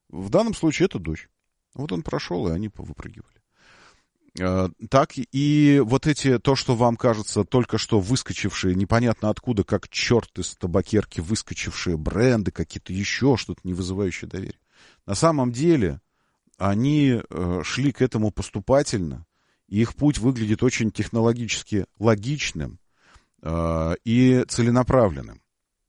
В данном случае это дождь. Вот он прошел, и они повыпрыгивали. Так и вот то, что вам кажется только что выскочившие, непонятно откуда, как черт из табакерки, выскочившие бренды, какие-то еще что-то, не вызывающее доверия. На самом деле они шли к этому поступательно, и их путь выглядит очень технологически логичным и целенаправленным.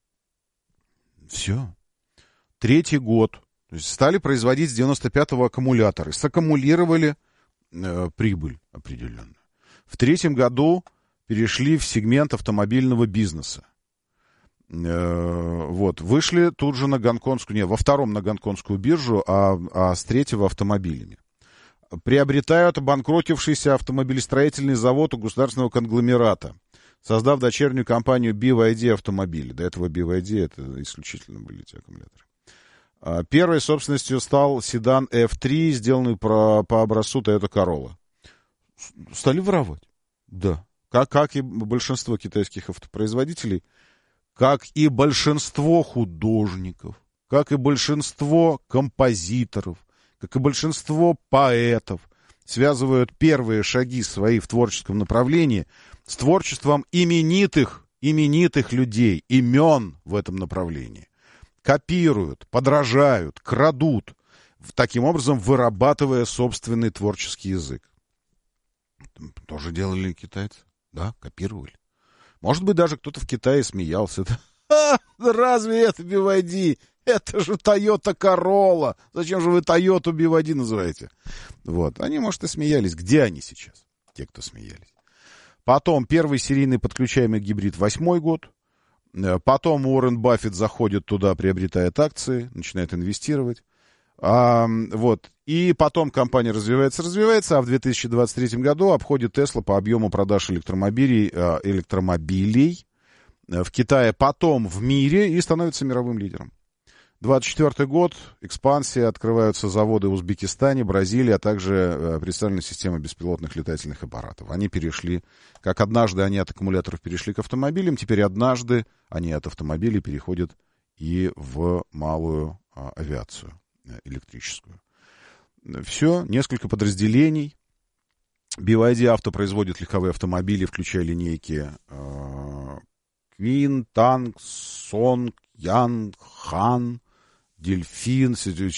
Все. 3-й год. То есть стали производить с 95-го аккумуляторы, саккумулировали прибыль определенную. В 3-м году перешли в сегмент автомобильного бизнеса. Вот. Вышли тут же на гонконгскую, во 2-м на гонконгскую биржу, а с 3-го автомобилями. Приобретают обанкротившийся автомобилестроительный завод у государственного конгломерата, создав дочернюю компанию BYD автомобили. До этого BYD это исключительно были эти аккумуляторы. Первой собственностью стал седан F3, сделанный по образцу Toyota Corolla. Стали воровать. Да. Как и большинство китайских автопроизводителей, как и большинство художников, как и большинство композиторов, как и большинство поэтов, связывают первые шаги свои в творческом направлении с творчеством именитых людей, имен в этом направлении. Копируют, подражают, крадут, таким образом вырабатывая собственный творческий язык. Тоже делали китайцы, да, копировали. Может быть, даже кто-то в Китае смеялся. Разве это BYD? Это же Toyota Corolla. Зачем же вы Toyota BYD называете? Вот, они, может, и смеялись. Где они сейчас, те, кто смеялись? Потом первый серийный подключаемый гибрид 8-й год. Потом Уоррен Баффет заходит туда, приобретает акции, начинает инвестировать. Вот. И потом компания развивается, а в 2023 году обходит Tesla по объему продаж электромобилей в Китае, потом в мире и становится мировым лидером. 24 год, экспансия, открываются заводы в Узбекистане, Бразилии, а также представлена система беспилотных летательных аппаратов. Они перешли, как однажды они от аккумуляторов перешли к автомобилям, теперь однажды они от автомобилей переходят и в малую авиацию электрическую. Все, несколько подразделений. BYD Auto производит легковые автомобили, включая линейки Queen, Tang, Song, Yan, Han, Дельфин,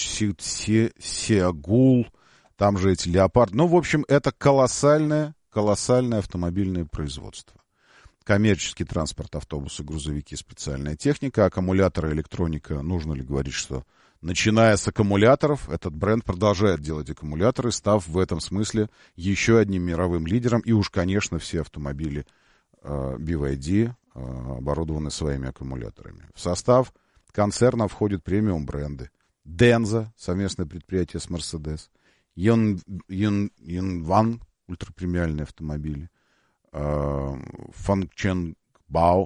Сеагул, там же эти леопарды. Ну, в общем, это колоссальное автомобильное производство. Коммерческий транспорт, автобусы, грузовики, специальная техника, аккумуляторы, электроника. Нужно ли говорить, что начиная с аккумуляторов, этот бренд продолжает делать аккумуляторы, став в этом смысле еще одним мировым лидером. И уж, конечно, все автомобили BYD оборудованы своими аккумуляторами. В состав концерна входят премиум-бренды. Denza, совместное предприятие с Mercedes. Yunwan, ультрапремиальные автомобили. Fangchengбао.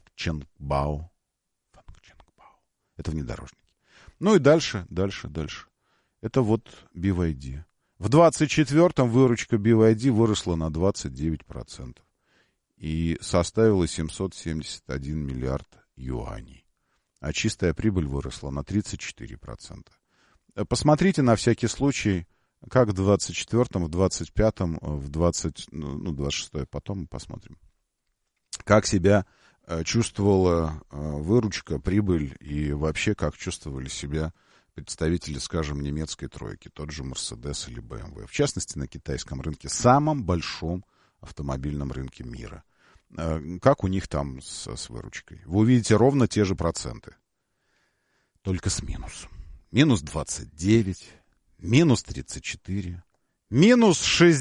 Это внедорожники. Ну и дальше. Это вот BYD. В 24-м выручка BYD выросла на 29% и составила 771 миллиард юаней. А чистая прибыль выросла на 34%. Посмотрите на всякий случай, как в 24-м, в 25-м, в 26-й, потом мы посмотрим. Как себя чувствовала выручка, прибыль и вообще как чувствовали себя представители, скажем, немецкой тройки, тот же Mercedes или BMW. В частности, на китайском рынке, самом большом автомобильном рынке мира. Как у них там с выручкой? Вы увидите ровно те же проценты. Только с минусом. Минус 29, минус 34, минус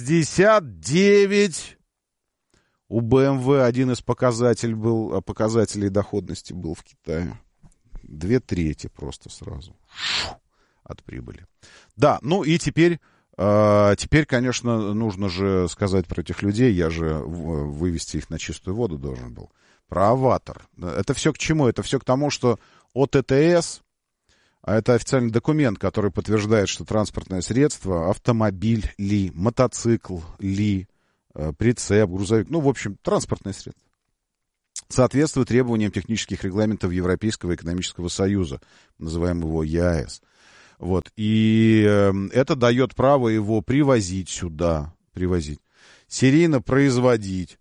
69. У BMW один из показателей доходности был в Китае. 2/3 просто сразу от прибыли. Да, ну и теперь, конечно, нужно же сказать про этих людей. Я же вывести их на чистую воду должен был. Про «Аватар». Это все к чему? Это все к тому, что ОТТС, а это официальный документ, который подтверждает, что транспортное средство, автомобиль ли, мотоцикл ли, прицеп, грузовик, ну, в общем, транспортное средство, соответствует требованиям технических регламентов Европейского экономического союза, называемого ЕАЭС. Вот. И это дает право его привозить сюда, серийно производить.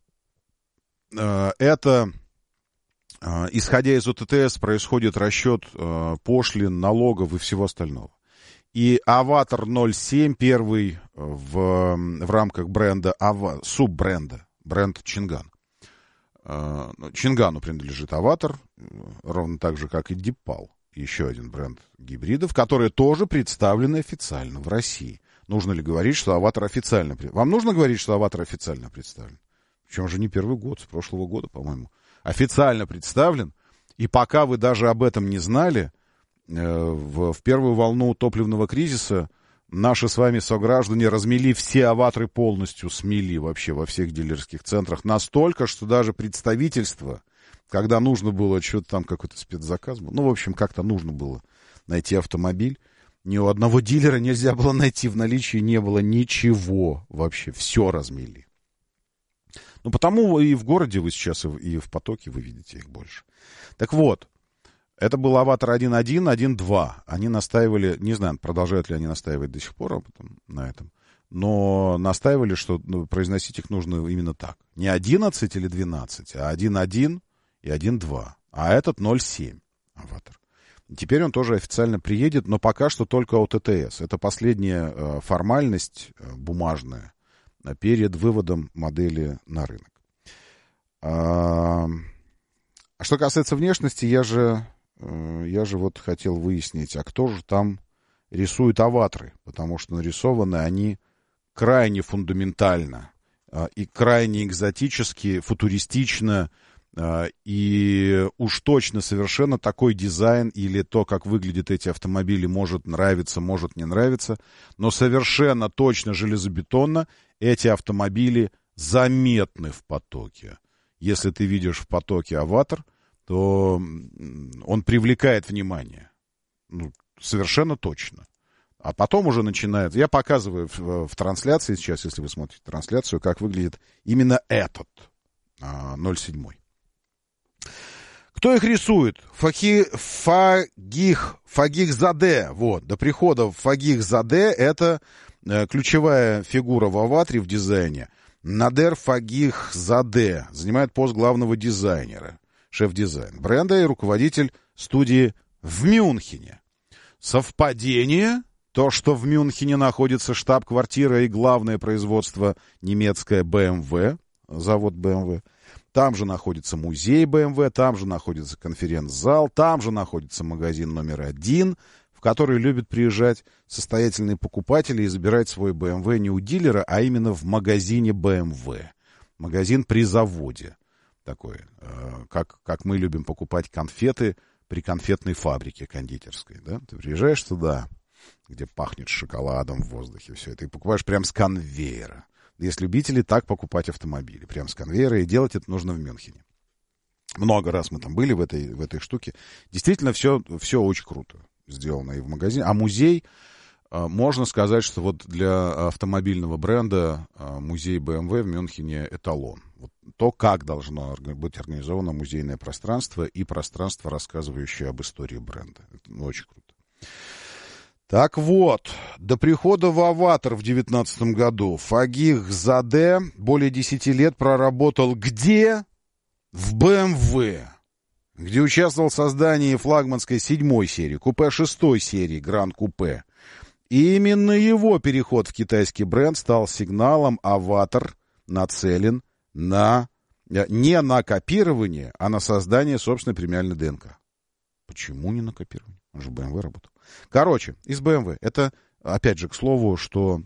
Это, исходя из ОТТС, происходит расчет пошлин, налогов и всего остального. И «Аватар 07» первый в рамках бренда, суббренда, бренд Чинган. Чингану принадлежит «Аватар», ровно так же, как и Дипал. Еще один бренд гибридов, которые тоже представлены официально в России. Нужно ли говорить, что «Аватар» официально... Вам нужно говорить, что «Аватар» официально представлен? Причем же не первый год, с прошлого года, по-моему. Официально представлен. И пока вы даже об этом не знали, в первую волну топливного кризиса наши с вами сограждане размели все «Аватры», полностью смели вообще во всех дилерских центрах. Настолько, что даже представительство, когда нужно было что-то там, какой-то спецзаказ был, в общем, как-то нужно было найти автомобиль, ни у одного дилера нельзя было найти, в наличии не было ничего вообще, все размели. Потому и в городе вы сейчас, и в потоке вы видите их больше. Так вот, это был «Аватар 1.1», 1.2. Они настаивали, не знаю, продолжают ли они настаивать до сих пор на этом, но настаивали, что произносить их нужно именно так. Не 11 или 12, а 1.1 и 1.2. А этот 0.7 «Аватар». Теперь он тоже официально приедет, но пока что только ОТТС. Это последняя формальность бумажная перед выводом модели на рынок. А что касается внешности, я же вот хотел выяснить, а кто же там рисует «Аватры», потому что нарисованы они крайне фундаментально и крайне экзотически, футуристично, и уж точно совершенно такой дизайн или то, как выглядят эти автомобили, может нравиться, может не нравиться, но совершенно точно железобетонно эти автомобили заметны в потоке. Если ты видишь в потоке «Аватар», то он привлекает внимание. Совершенно точно. А потом уже начинает... Я показываю в трансляции сейчас, если вы смотрите трансляцию, как выглядит именно этот 0.7. Кто их рисует? Фагихзаде. Вот. До прихода Фагихзаде это ключевая фигура в «Аватре» в дизайне. Надер Фагихзаде занимает пост главного дизайнера, шеф-дизайн бренда и руководитель студии в Мюнхене. Совпадение? То, что в Мюнхене находится штаб-квартира и главное производство немецкое BMW, завод BMW. Там же находится музей BMW, там же находится конференц-зал, там же находится магазин номер 1, в который любят приезжать состоятельные покупатели и забирать свой BMW не у дилера, а именно в магазине BMW. Магазин при заводе. Такой, как мы любим покупать конфеты при конфетной фабрике кондитерской. Да? Ты приезжаешь туда, где пахнет шоколадом в воздухе, все это, и покупаешь прям с конвейера. Есть любители так покупать автомобили, прям с конвейера, и делать это нужно в Мюнхене. Много раз мы там были в этой штуке. Действительно, все очень круто сделано и в магазине. А музей, можно сказать, что вот для автомобильного бренда музей BMW в Мюнхене эталон. Вот то, как должно быть организовано музейное пространство и пространство, рассказывающее об истории бренда. Это очень круто. Так вот, до прихода в «Аватар» в 2019 году Фагихзаде более 10 лет проработал где? В BMW, где участвовал в создании флагманской 7-й серии, купе 6-й серии Гранд Купе. И именно его переход в китайский бренд стал сигналом: «Аватар» нацелен не на копирование, а на создание собственной премиальной ДНК. Почему не на копирование? Он же в BMW работал. Короче, из BMW. Это, опять же, к слову, что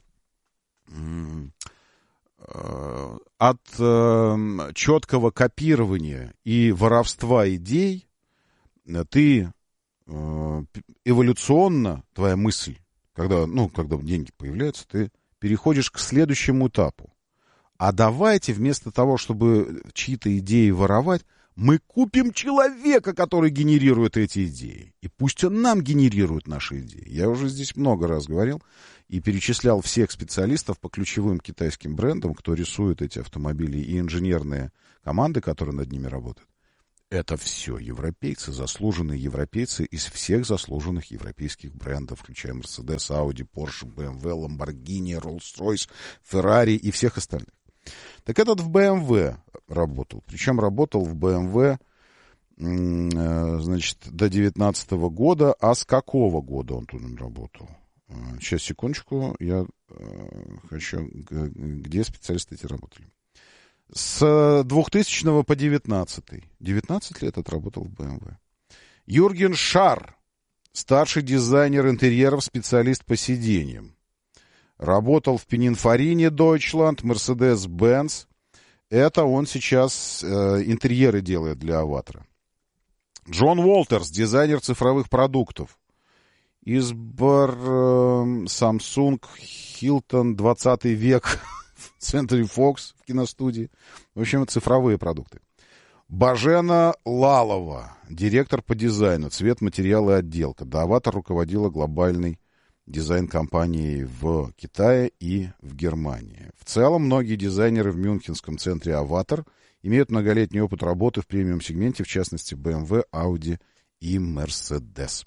от четкого копирования и воровства идей ты эволюционно, твоя мысль, когда деньги появляются, ты переходишь к следующему этапу. А давайте вместо того, чтобы чьи-то идеи воровать, мы купим человека, который генерирует эти идеи. И пусть он нам генерирует наши идеи. Я уже здесь много раз говорил и перечислял всех специалистов по ключевым китайским брендам, кто рисует эти автомобили, и инженерные команды, которые над ними работают. Это все европейцы, заслуженные европейцы из всех заслуженных европейских брендов, включая Mercedes, Audi, Porsche, BMW, Lamborghini, Rolls-Royce, Ferrari и всех остальных. Так этот в BMW работал. Причем работал в BMW, значит, до 19 года. А с какого года он тут работал? Сейчас, секундочку, я хочу... Где специалисты эти работали? С 2000 по 19. 19 лет отработал в BMW. Юрген Шар, старший дизайнер интерьеров, специалист по сиденьям. Работал в Пининфарине, Deutschland, Mercedes-Benz. Это он сейчас интерьеры делает для Аватара. Джон Уолтерс, дизайнер цифровых продуктов. Избор, Samsung, Hilton, 20 век, Century Fox в киностудии. В общем, цифровые продукты. Бажена Лалова, директор по дизайну, цвет, материалы, отделка. До Аватар руководила глобальной дизайн-компанией в Китае и в Германии. В целом, многие дизайнеры в мюнхенском центре «Аватар» имеют многолетний опыт работы в премиум-сегменте, в частности, BMW, Audi и Mercedes.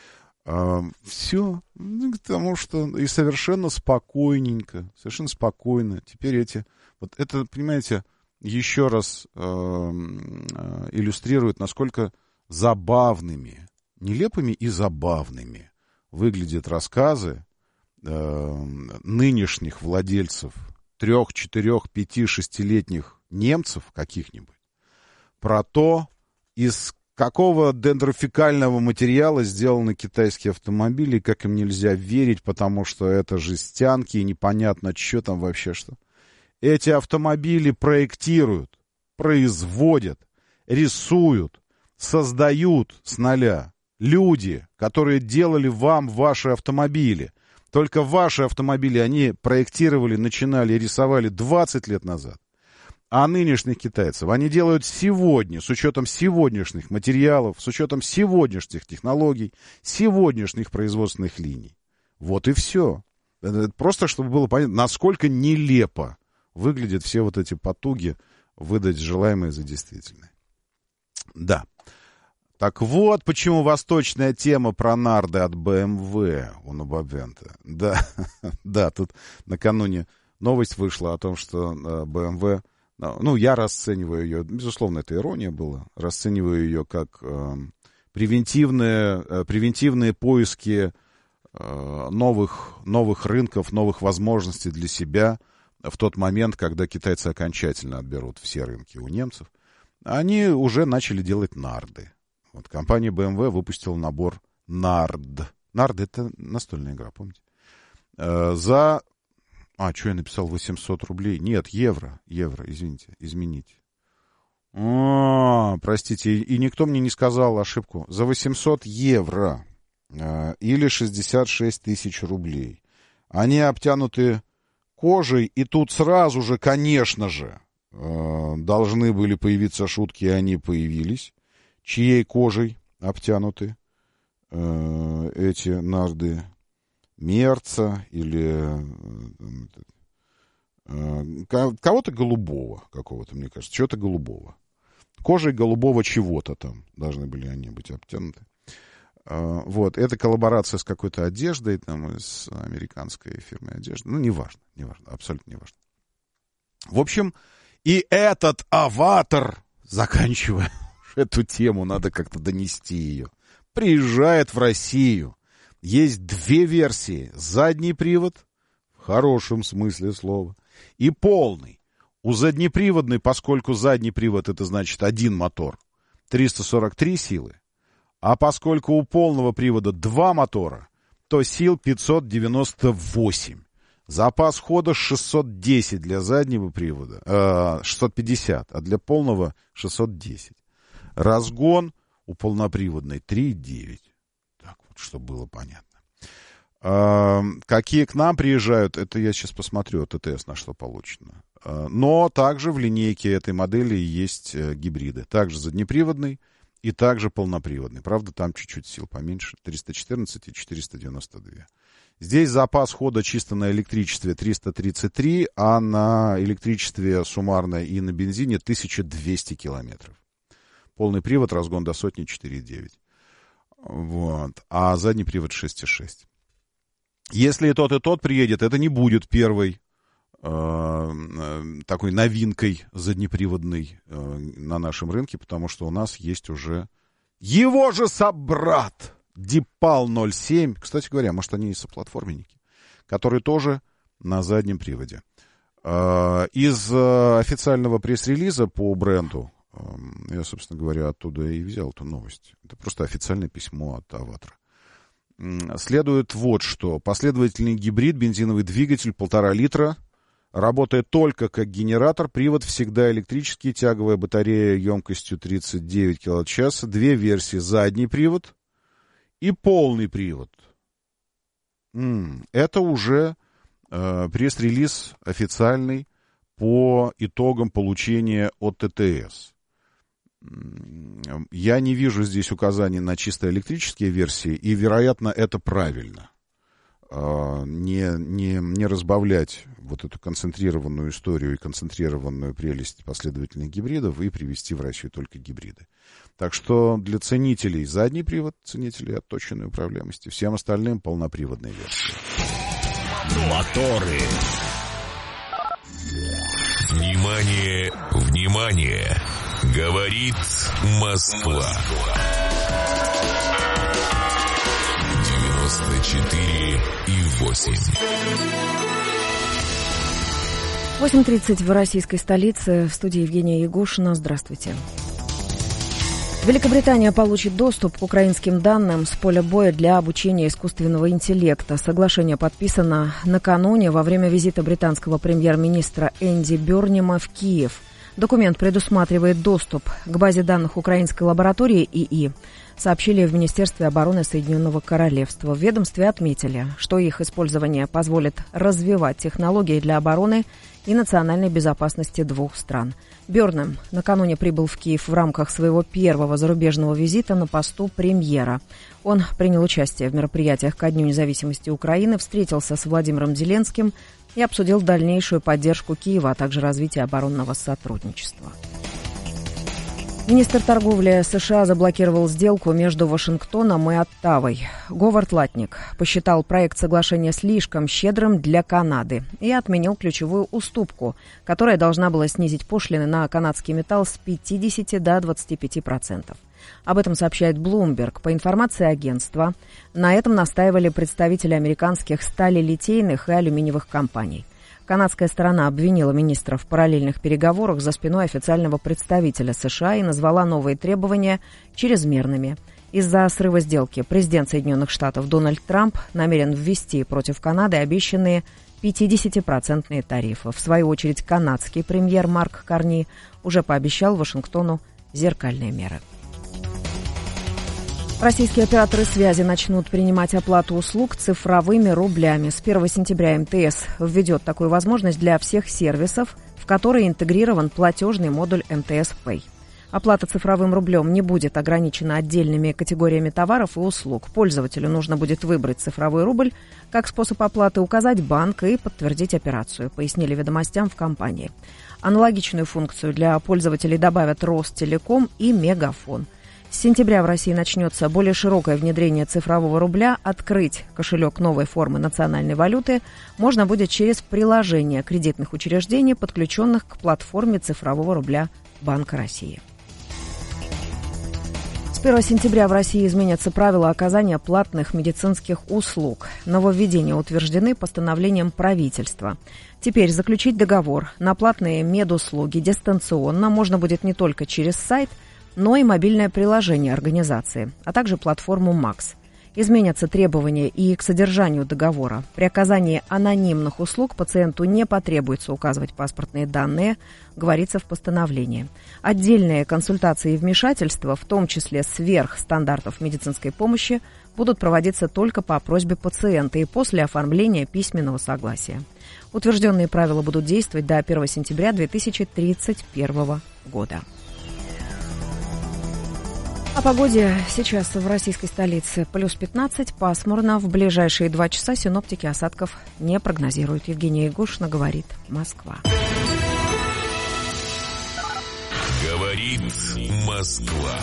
Все, потому что и совершенно спокойненько, совершенно спокойно. Теперь эти... Вот это, понимаете, еще раз иллюстрирует, насколько забавными, нелепыми и забавными выглядят рассказы нынешних владельцев 3, 4, 5, 6-летних немцев каких-нибудь про то, из какого дендрофикального материала сделаны китайские автомобили, и как им нельзя верить, потому что это жестянки, и непонятно, что там вообще что. Эти автомобили проектируют, производят, рисуют, создают с нуля люди, которые делали вам ваши автомобили. Только ваши автомобили они проектировали, начинали, рисовали 20 лет назад. А нынешних китайцев они делают сегодня, с учетом сегодняшних материалов, с учетом сегодняшних технологий, сегодняшних производственных линий. Вот и все. Просто, чтобы было понятно, насколько нелепо выглядят все вот эти потуги выдать желаемое за действительное. Да. Так вот, почему восточная тема про нарды от BMW у Нобабента. Да, да, тут накануне новость вышла о том, что BMW... Ну, я расцениваю ее, безусловно, это ирония была, расцениваю ее как превентивные поиски новых рынков, новых возможностей для себя в тот момент, когда китайцы окончательно отберут все рынки у немцев. Они уже начали делать нарды. Вот компания BMW выпустила набор NARD. NARD — это настольная игра, помните? Что я написал, 800 рублей? Нет, евро, извините, измените. Простите, и никто мне не сказал ошибку. За 800 евро или 66 тысяч рублей. Они обтянуты кожей, и тут сразу же, конечно же, должны были появиться шутки, и они появились. Чьей кожей обтянуты эти нарды? Мерца или кого-то голубого какого-то, мне кажется, чего-то голубого. Кожей голубого чего-то там должны были они быть обтянуты. Вот, это коллаборация с какой-то одеждой, там, с американской фирмой одежды. Ну, неважно, абсолютно неважно. В общем, и этот аватар, заканчивая эту тему, надо как-то донести ее, приезжает в Россию. Есть две версии. Задний привод, в хорошем смысле слова, и полный. У заднеприводной, поскольку задний привод, это значит один мотор, 343 силы, а поскольку у полного привода два мотора, то сил 598. Запас хода 610 для заднего привода, 650, а для полного 610. Разгон у полноприводной 3,9. Так вот, чтобы было понятно. Какие к нам приезжают, это я сейчас посмотрю, ТТС на что получено. Но также в линейке этой модели есть гибриды. Также заднеприводный и также полноприводный. Правда, там чуть-чуть сил поменьше. 314 и 492. Здесь запас хода чисто на электричестве 333, а на электричестве суммарно и на бензине 1200 километров. Полный привод, разгон до сотни 4,9. Вот. А задний привод 6,6. Если и тот приедет, это не будет первой такой новинкой заднеприводной на нашем рынке, потому что у нас есть уже его же собрат Дипал 07. Кстати говоря, может, они и соплатформенники, которые тоже на заднем приводе. Из официального пресс-релиза по бренду, я, собственно говоря, оттуда и взял эту новость. Это просто официальное письмо от Аватара. Следует вот что. Последовательный гибрид, бензиновый двигатель 1,5 литра, работает только как генератор, привод всегда электрический, тяговая батарея емкостью 39 кВт-час, 2 версии: задний привод и полный привод. Это уже пресс-релиз официальный по итогам получения от ТТС. Я не вижу здесь указаний на чисто электрические версии, и, вероятно, это правильно. Не разбавлять вот эту концентрированную историю и концентрированную прелесть последовательных гибридов и привести в Россию только гибриды. Так что для ценителей задний привод, ценителей отточенной управляемости, всем остальным полноприводная версия. Моторы. Внимание, внимание! Говорит Москва. 94,8. 8:30 в российской столице. В студии Евгения Ягушина. Здравствуйте. Великобритания получит доступ к украинским данным с поля боя для обучения искусственного интеллекта. Соглашение подписано накануне во время визита британского премьер-министра Энди Бёрнима в Киев. Документ предусматривает доступ к базе данных украинской лаборатории ИИ, сообщили в Министерстве обороны Соединенного Королевства. В ведомстве отметили, что их использование позволит развивать технологии для обороны и национальной безопасности двух стран. Бёрнем накануне прибыл в Киев в рамках своего первого зарубежного визита на посту премьера. Он принял участие в мероприятиях ко Дню независимости Украины, встретился с Владимиром Зеленским и обсудил дальнейшую поддержку Киева, а также развитие оборонного сотрудничества. Министр торговли США заблокировал сделку между Вашингтоном и Оттавой. Говард Латник посчитал проект соглашения слишком щедрым для Канады и отменил ключевую уступку, которая должна была снизить пошлины на канадский металл с 50 до 25%. Об этом сообщает Bloomberg. По информации агентства, на этом настаивали представители американских сталелитейных и алюминиевых компаний. Канадская сторона обвинила министра в параллельных переговорах за спиной официального представителя США и назвала новые требования чрезмерными. Из-за срыва сделки президент Соединенных Штатов Дональд Трамп намерен ввести против Канады обещанные 50% тарифы. В свою очередь, канадский премьер Марк Карни уже пообещал Вашингтону зеркальные меры. Российские операторы связи начнут принимать оплату услуг цифровыми рублями. С 1 сентября МТС введет такую возможность для всех сервисов, в которые интегрирован платежный модуль МТС Pay. Оплата цифровым рублем не будет ограничена отдельными категориями товаров и услуг. Пользователю нужно будет выбрать цифровой рубль как способ оплаты, указать банк и подтвердить операцию, пояснили ведомостям в компании. Аналогичную функцию для пользователей добавят Ростелеком и Мегафон. С сентября в России начнется более широкое внедрение цифрового рубля. Открыть кошелек новой формы национальной валюты можно будет через приложение кредитных учреждений, подключенных к платформе цифрового рубля Банка России. С 1 сентября в России изменятся правила оказания платных медицинских услуг. Нововведения утверждены постановлением правительства. Теперь заключить договор на платные медуслуги дистанционно можно будет не только через сайт, но и мобильное приложение организации, а также платформу МАКС. Изменятся требования и к содержанию договора. При оказании анонимных услуг пациенту не потребуется указывать паспортные данные, говорится в постановлении. Отдельные консультации и вмешательства, в том числе сверх стандартов медицинской помощи, будут проводиться только по просьбе пациента и после оформления письменного согласия. Утвержденные правила будут действовать до 1 сентября 2031 года. О погоде сейчас в российской столице плюс 15, пасмурно. В ближайшие 2 часа синоптики осадков не прогнозируют. Евгения Ягушина, говорит Москва. Говорит Говорит Москва.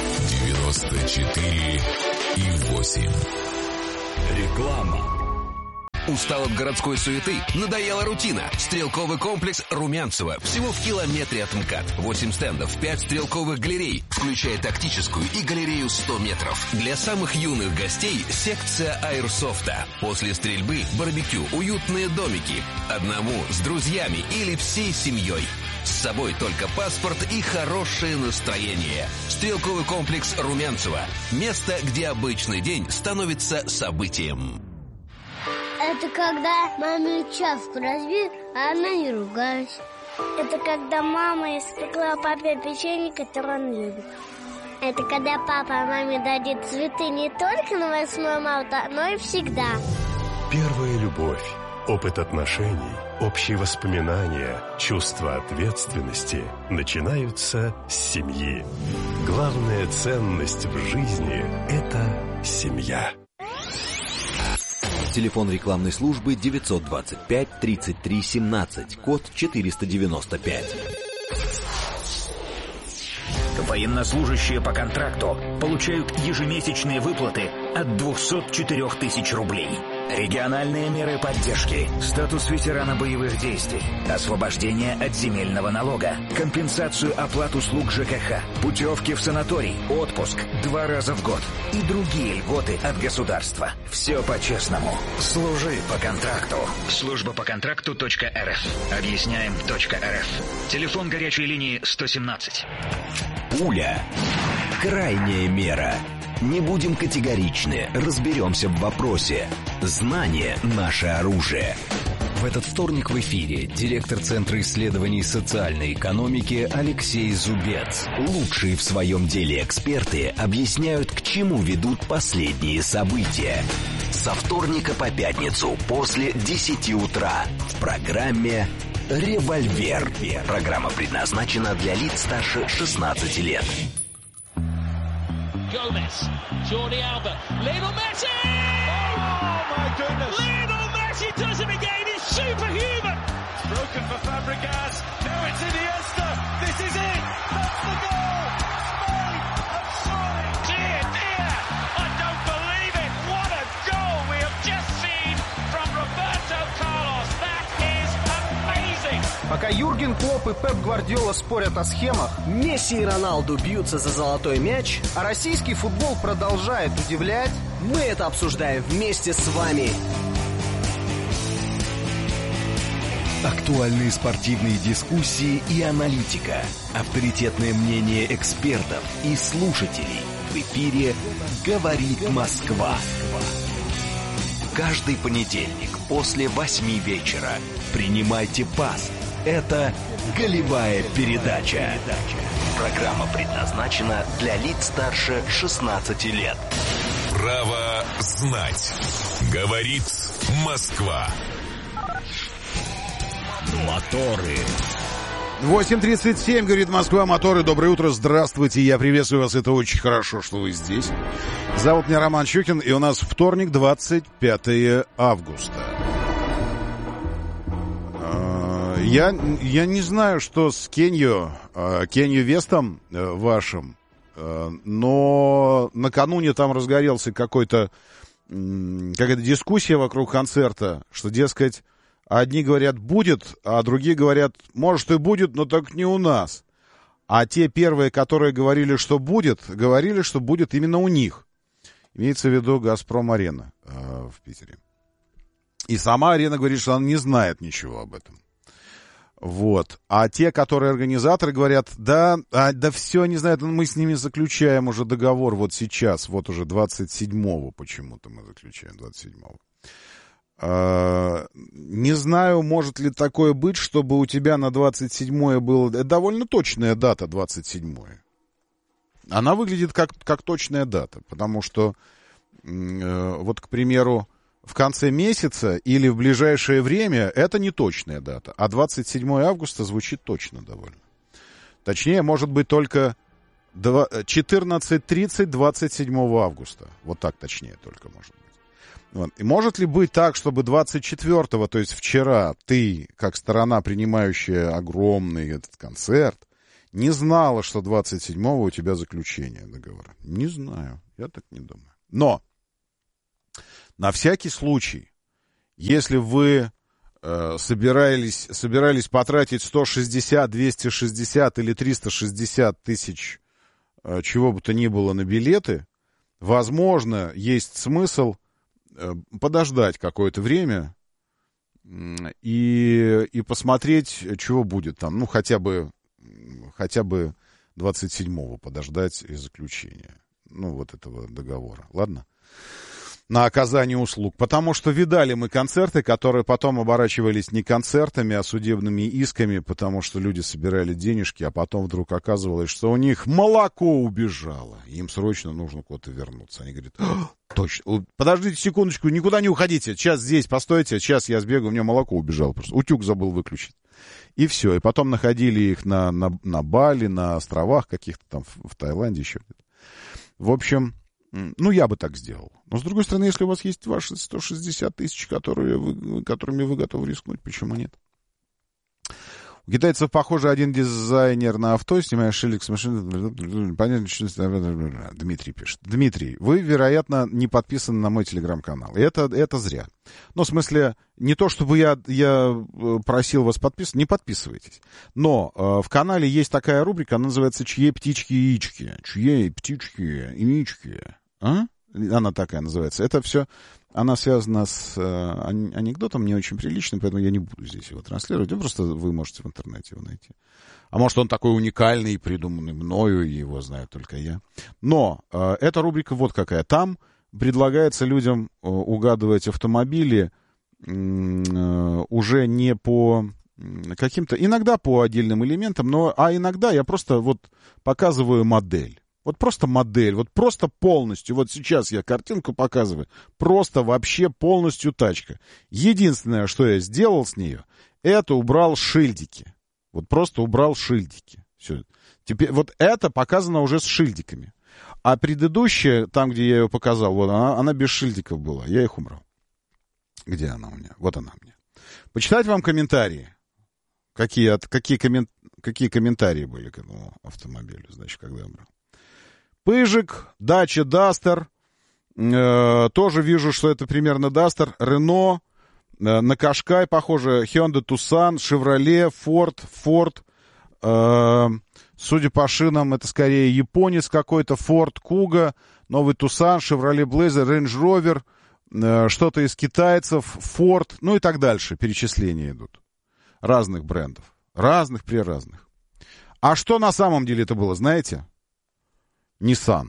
94,8. Реклама. Устал от городской суеты? Надоела рутина. Стрелковый комплекс Румянцево. Всего в километре от МКАД. 8 стендов, 5 стрелковых галерей, включая тактическую и галерею 100 метров. Для самых юных гостей секция аэрсофта. После стрельбы барбекю, уютные домики. Одному, с друзьями или всей семьей. С собой только паспорт и хорошее настроение. Стрелковый комплекс Румянцево. Место, где обычный день становится событием. Это когда маме чашку разбил, а она не ругалась. Это когда мама испекла папе печенье, которое он любит. Это когда папа маме дарит цветы не только на 8 марта, но и всегда. Первая любовь, опыт отношений, общие воспоминания, чувство ответственности начинаются с семьи. Главная ценность в жизни – это семья. Телефон рекламной службы 925-33-17, код 495. Военнослужащие по контракту получают ежемесячные выплаты от 204 тысяч рублей. Региональные меры поддержки, статус ветерана боевых действий, освобождение от земельного налога, компенсацию оплат услуг ЖКХ, путевки в санаторий, отпуск 2 раза в год и другие льготы от государства. Все по-честному. Служи по контракту. Служба по контракту.рф. Объясняем.рф. Телефон горячей линии 117. Пуля. Крайняя мера. Не будем категоричны, разберемся в вопросе. Знание – наше оружие. В этот вторник в эфире директор Центра исследований социальной экономики Алексей Зубец. Лучшие в своем деле эксперты объясняют, к чему ведут последние события. Со вторника по пятницу после 10 утра в программе «Револьвер». Программа предназначена для лиц старше 16 лет. Gomez, Jordi Alba, Lionel Messi! Oh my goodness! Lionel Messi does it again, he's superhuman! It's broken for Fabregas, now it's Iniesta, this is it! That's the goal! Spain have scored! Dear, dear, I don't believe it! What a goal we have just seen from Roberto Carlos! That is amazing! Пока Юрген Клопп и Пеп Гвардиола спорят о схемах, Месси и Роналду бьются за золотой мяч, а российский футбол продолжает удивлять, мы это обсуждаем вместе с вами. Актуальные спортивные дискуссии и аналитика. Авторитетное мнение экспертов и слушателей. В эфире «Говорит Москва». Каждый понедельник после 8 вечера принимайте пас. Это «Голевая передача». Программа предназначена для лиц старше 16 лет. Право знать. Говорит Москва. Моторы. 8:37, говорит Москва, моторы. Доброе утро, здравствуйте, я приветствую вас, это очень хорошо, что вы здесь. Зовут меня Роман Щукин, и у нас вторник, 25 августа. Я не знаю, что с Кенью Вестом вашим, но накануне там разгорелся какая-то дискуссия вокруг концерта, что, дескать, одни говорят «будет», а другие говорят «может и будет, но так не у нас». А те первые, которые говорили, что будет именно у них. Имеется в виду «Газпром-арена» в Питере. И сама арена говорит, что она не знает ничего об этом. Вот. А те, которые организаторы, говорят, да все они знают, мы с ними заключаем уже договор вот сейчас, вот уже 27-го почему-то мы заключаем, 27-го. Не знаю, может ли такое быть, чтобы у тебя на 27-е было... Это довольно точная дата, 27-е. Она выглядит как точная дата, потому что, вот, к примеру, в конце месяца или в ближайшее время это не точная дата, а 27 августа звучит точно довольно. Точнее, может быть только 14:30 27 августа. Вот так точнее только может быть. Вот. И может ли быть так, чтобы 24-го, то есть вчера, ты, как сторона, принимающая огромный этот концерт, не знала, что 27-го у тебя заключение договора. Не знаю, я так не думаю. Но на всякий случай, если вы собирались потратить 160, 260 или 360 тысяч чего бы то ни было на билеты, возможно, есть смысл подождать какое-то время и посмотреть, чего будет там. Ну, хотя бы 27-го подождать и заключения. Ну, вот этого договора. Ладно? На оказание услуг. Потому что видали мы концерты, которые потом оборачивались не концертами, а судебными исками, потому что люди собирали денежки, а потом вдруг оказывалось, что у них молоко убежало. Им срочно нужно куда-то вернуться. Они говорят, точно, подождите секундочку, никуда не уходите, сейчас здесь, постойте, сейчас я сбегаю, у меня молоко убежало просто. Утюг забыл выключить. И все. И потом находили их на Бали, на островах каких-то там, в Таиланде еще где-то. В общем, ну, я бы так сделал. Но, с другой стороны, если у вас есть ваши 160 тысяч, которыми вы готовы рискнуть, почему нет? У китайцев, похоже, один дизайнер на авто, снимая шильдик с машины. Понятно, что... Дмитрий пишет. Дмитрий, вы, вероятно, не подписаны на мой телеграм-канал. И это зря. Ну, в смысле, не то, чтобы я просил вас подписываться, не подписывайтесь. Но в канале есть такая рубрика, она называется «Чьи птички и яички». Чьи птички и яички. А? Она такая называется. Это все, она связана с анекдотом не очень приличным, поэтому я не буду здесь его транслировать. Просто вы можете в интернете его найти. А может, он такой уникальный, придуманный мною, и его знаю только я. Но эта рубрика вот какая. Там предлагается людям угадывать автомобили уже не по каким-то, иногда по отдельным элементам, а иногда я просто вот показываю модель. Вот просто модель, вот просто полностью. Вот сейчас я картинку показываю. Просто вообще полностью тачка. Единственное, что я сделал с нее, это убрал шильдики. Вот просто убрал шильдики. Все. Теперь вот это показано уже с шильдиками. А предыдущая, там, где я ее показал, вот она без шильдиков была. Я их убрал. Где она у меня? Вот она у меня. Почитать вам комментарии. Какие комментарии были к этому автомобилю, значит, когда я брал. Пыжик, Дача Дастер, тоже вижу, что это примерно Дастер, Рено, на Кашкай похоже, Hyundai Tucson, Chevrolet, Ford, судя по шинам, это скорее японец какой-то, Ford Kuga, новый Tucson, Chevrolet Blazer, Range Rover, что-то из китайцев, Ford, ну и так дальше, перечисления идут. Разных брендов, разных-преразных. А что на самом деле это было, знаете? Nissan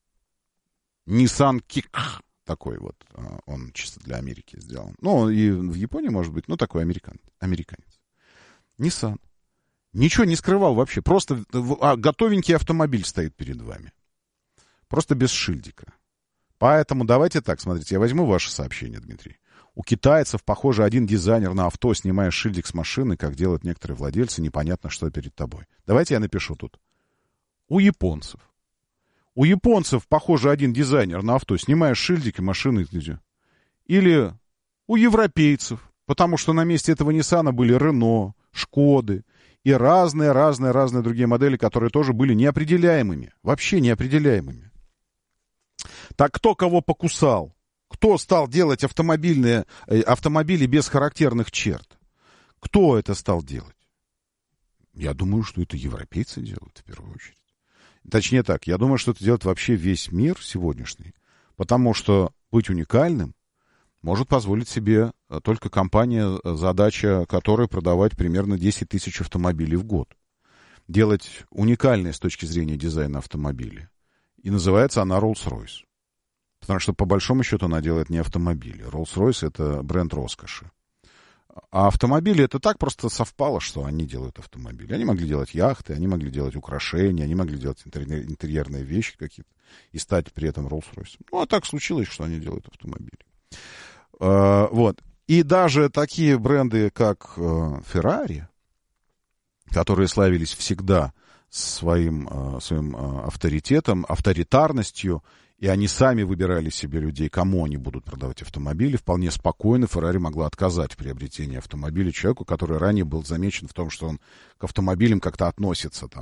Kick такой вот, он чисто для Америки сделан. Ну, и в Японии, может быть, ну, такой американец. Nissan. Ничего не скрывал вообще, просто готовенький автомобиль стоит перед вами. Просто без шильдика. Поэтому давайте так, смотрите, я возьму ваше сообщение, Дмитрий. У китайцев, похоже, один дизайнер на авто, снимая шильдик с машины, как делают некоторые владельцы, непонятно, что перед тобой. Давайте я напишу тут. У японцев, похоже, один дизайнер на авто, снимая шильдики машины. Или у европейцев, потому что на месте этого Ниссана были Рено, Шкоды и разные другие модели, которые тоже были неопределяемыми. Вообще неопределяемыми. Так кто кого покусал? Кто стал делать автомобили без характерных черт? Кто это стал делать? Я думаю, что это европейцы делают в первую очередь. Точнее так, я думаю, что это делает вообще весь мир сегодняшний, потому что быть уникальным может позволить себе только компания, задача которой продавать примерно 10 тысяч автомобилей в год. Делать уникальные с точки зрения дизайна автомобили. И называется она Rolls-Royce. Потому что по большому счету она делает не автомобили. Rolls-Royce — это бренд роскоши. А автомобили — это так просто совпало, что они делают автомобили. Они могли делать яхты, они могли делать украшения, они могли делать интерьерные вещи какие-то и стать при этом Rolls-Royce. Ну, а так случилось, что они делают автомобили. Вот. И даже такие бренды, как Ferrari, которые славились всегда своим авторитетом, авторитарностью, и они сами выбирали себе людей, кому они будут продавать автомобили. Вполне спокойно Ferrari могла отказать в приобретении автомобиля человеку, который ранее был замечен в том, что он к автомобилям как-то относится там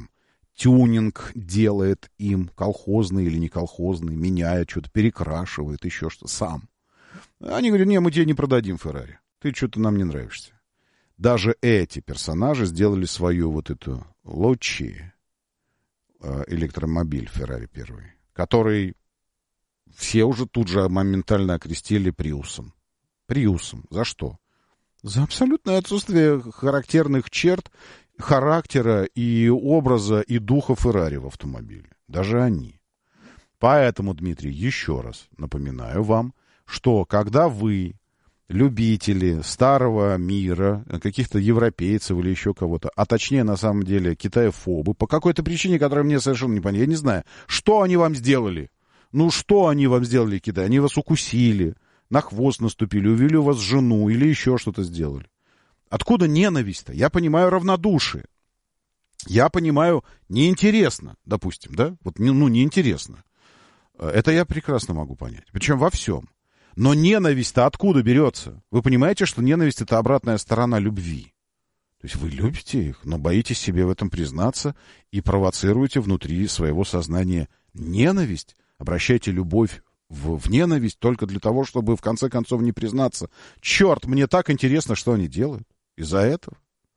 тюнинг делает им, колхозный или не колхозный, меняет что-то, перекрашивает, еще что-то сам. Они говорят, не, мы тебе не продадим Феррари, ты что-то нам не нравишься. Даже эти персонажи сделали свою вот эту Луччи, электромобиль Феррари первый, который все уже тут же моментально окрестили Приусом. Приусом. За что? За абсолютное отсутствие характерных черт, характера и образа и духа Феррари в автомобиле. Даже они. Поэтому, Дмитрий, еще раз напоминаю вам, что когда вы, любители старого мира, каких-то европейцев или еще кого-то, а точнее, на самом деле, китаефобы, по какой-то причине, которая мне совершенно не понятна, я не знаю, что они вам сделали? Ну, что они вам сделали, Китай? Они вас укусили, на хвост наступили, увели у вас жену или еще что-то сделали. Откуда ненависть-то? Я понимаю равнодушие. Я понимаю неинтересно, допустим, да? Вот, ну, неинтересно. Это я прекрасно могу понять. Причем во всем. Но ненависть-то откуда берется? Вы понимаете, что ненависть — это обратная сторона любви. То есть вы любите их, но боитесь себе в этом признаться и провоцируете внутри своего сознания ненависть. Обращайте любовь в ненависть только для того, чтобы в конце концов не признаться. Черт, мне так интересно, что они делают. Из-за этого?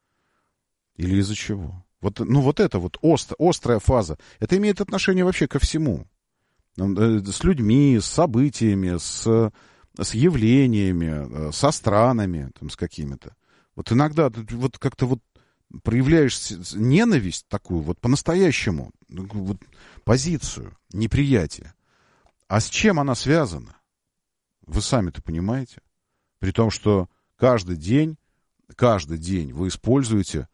Или из-за чего? Вот, ну, вот это вот острая фаза. Это имеет отношение вообще ко всему. С людьми, с событиями, с явлениями, со странами, там, с какими-то. Вот иногда ты вот как-то вот проявляешь ненависть такую, вот по-настоящему, вот, позицию, неприятие. А с чем она связана? Вы сами-то понимаете? При том, что каждый день вы используете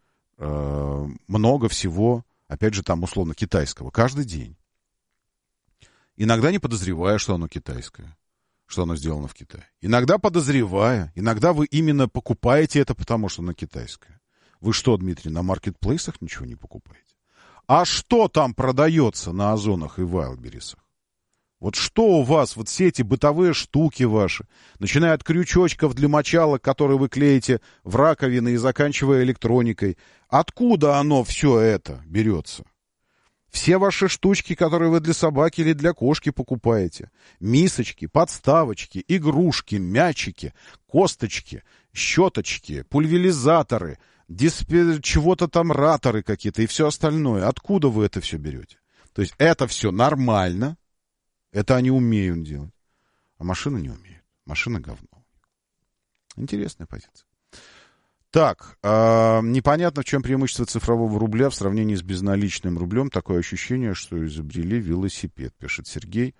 много всего, опять же, там, условно, китайского. Каждый день. Иногда не подозревая, что оно китайское, что оно сделано в Китае. Иногда подозревая. Иногда вы именно покупаете это, потому что оно китайское. Вы что, Дмитрий, на маркетплейсах ничего не покупаете? А что там продается на Озонах и Вайлдберрисах? Вот что у вас, вот все эти бытовые штуки ваши, начиная от крючочков для мочалок, которые вы клеите в раковины, и заканчивая электроникой, откуда оно все это берется? Все ваши штучки, которые вы для собаки или для кошки покупаете, мисочки, подставочки, игрушки, мячики, косточки, щеточки, пульверизаторы, чего-то там раторы какие-то и все остальное. Откуда вы это все берете? То есть это все нормально. Это они умеют делать. А машины не умеют. Машина говно. Интересная позиция. Так, непонятно, в чем преимущество цифрового рубля в сравнении с безналичным рублем. Такое ощущение, что изобрели велосипед, пишет Сергей.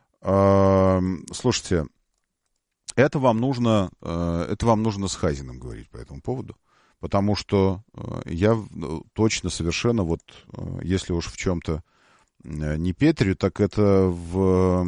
Слушайте, это вам нужно с Хазиным говорить по этому поводу. Потому что я точно совершенно, вот если уж в чем-то не Петрю, так это в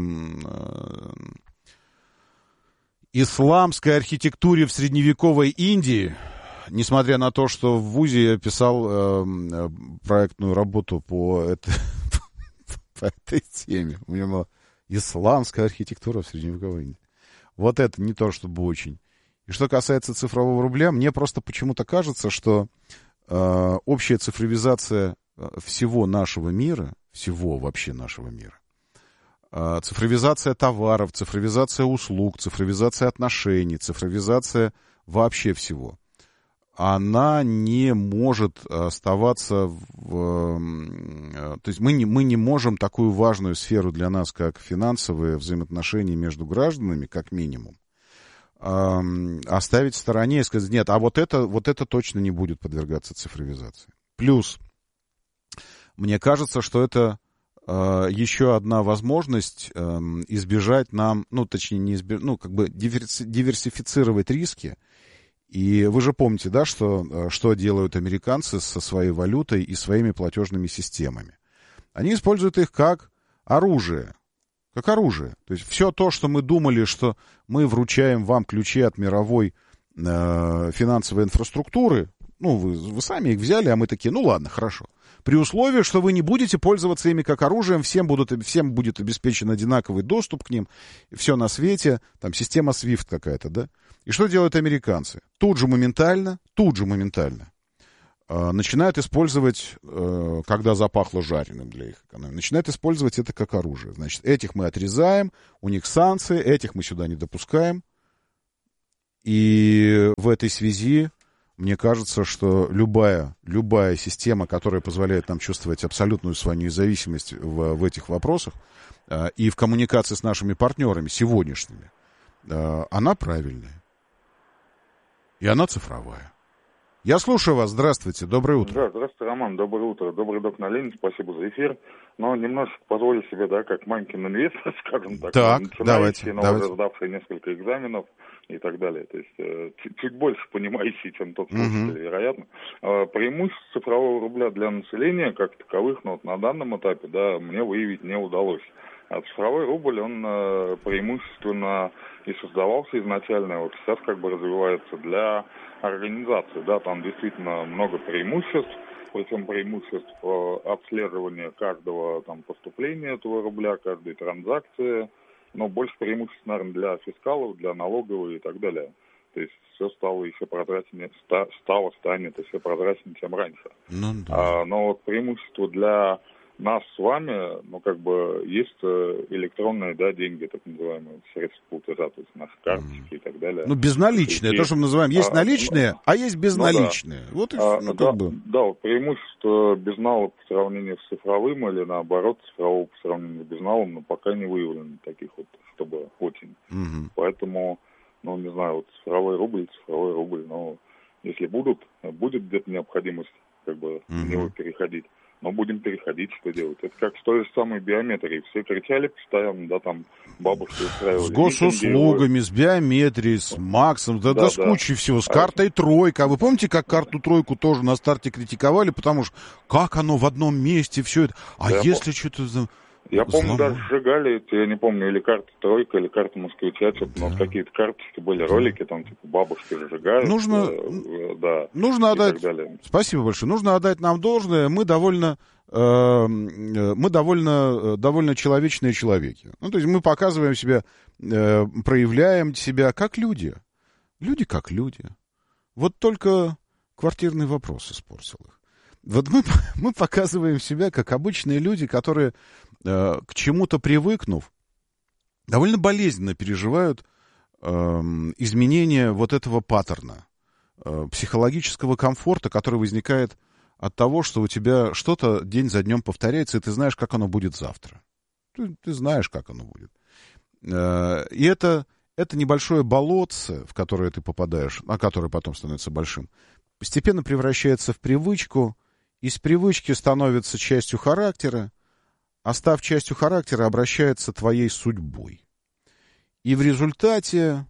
исламской архитектуре в средневековой Индии, несмотря на то, что в ВУЗе я писал проектную работу по этой теме. У меня была исламская архитектура в средневековой Индии. Вот это не то, чтобы очень. И что касается цифрового рубля, мне просто почему-то кажется, что общая цифровизация всего нашего мира, всего вообще нашего мира, цифровизация товаров, цифровизация услуг, цифровизация отношений, цифровизация вообще всего, она не может оставаться то есть мы не можем такую важную сферу для нас, как финансовые взаимоотношения между гражданами, как минимум, оставить в стороне и сказать, нет, а вот это точно не будет подвергаться цифровизации. Плюс, мне кажется, что это еще одна возможность избежать нам, ну, точнее, не избежать, ну, как бы диверсифицировать риски. И вы же помните, да, что делают американцы со своей валютой и своими платежными системами. Они используют их как оружие. Как оружие. То есть все то, что мы думали, что мы вручаем вам ключи от мировой финансовой инфраструктуры, ну, вы сами их взяли, а мы такие, ну ладно, хорошо. При условии, что вы не будете пользоваться ими как оружием, всем будет обеспечен одинаковый доступ к ним, все на свете, там система SWIFT какая-то, да? И что делают американцы? Тут же моментально начинают использовать, когда запахло жареным для их экономики, начинают использовать это как оружие. Значит, этих мы отрезаем, у них санкции, этих мы сюда не допускаем. И в этой связи мне кажется, что любая система, которая позволяет нам чувствовать абсолютную свою независимость в этих вопросах и в коммуникации с нашими партнерами сегодняшними, она правильная. И она цифровая. Я слушаю вас. Здравствуйте. Доброе утро. Да, здравствуйте, Роман. Доброе утро. Добрый док на линии. Спасибо за эфир. Но немножко позволю себе, да, как мамкин инвестор, скажем так. Так, давайте. Уже сдавший несколько экзаменов и так далее. То есть чуть больше понимающий, чем тот слушатель, вероятно. Преимуществ цифрового рубля для населения, как таковых, но вот на данном этапе, да, мне выявить не удалось. А цифровой рубль, он преимущественно и создавался изначально, вот сейчас как бы развивается для организации, да, там действительно много преимуществ, причем преимуществ обследования каждого там поступления этого рубля, каждой транзакции, но больше преимуществ, наверное, для фискалов, для налоговой и так далее. То есть все стало еще прозрачнее, станет еще прозрачнее, чем раньше. Но вот преимущество для нас с вами, ну, как бы, есть электронные, да, деньги, так называемые, средства платежа, то есть наши карточки и так далее. Ну, безналичные, то, что мы называем, есть наличные, а есть безналичные. Ну, да. Вот и все, ну, как бы. Да, вот преимущество безнала по сравнению с цифровым или, наоборот, цифрового по сравнению с безналом, но пока не выявлено таких вот, чтобы очень. Поэтому, ну, не знаю, вот цифровой рубль, но если будет где-то необходимость, как бы, в него переходить, но будем переходить, что делать. Это как с той же самой биометрией. Все кричали постоянно, да, там бабушки устраивали. С госуслугами, с биометрией, с МАКСом, да, с кучей всего, с картой тройка. Вы помните, как карту тройку тоже на старте критиковали, потому что как оно в одном месте, все это. А да, если что-то... Я помню, даже сжигали, я не помню, или карта тройка, или карта москвича, что-то, но какие-то карточки были, ролики, там, типа, бабушки сжигают. Нужно отдать, спасибо большое, нужно отдать нам должное, мы довольно человечные человеки. Ну, то есть мы показываем себя, проявляем себя как люди. Люди как люди. Вот только квартирный вопрос испортил их. Вот мы показываем себя как обычные люди, которые, к чему-то привыкнув, довольно болезненно переживают изменения вот этого паттерна психологического комфорта, который возникает от того, что у тебя что-то день за днем повторяется, и ты знаешь, как оно будет завтра. Ты знаешь, как оно будет. И это небольшое болотце, в которое ты попадаешь, а которое потом становится большим, постепенно превращается в привычку, из привычки становится частью характера, а став частью характера, обращается твоей судьбой. И в результате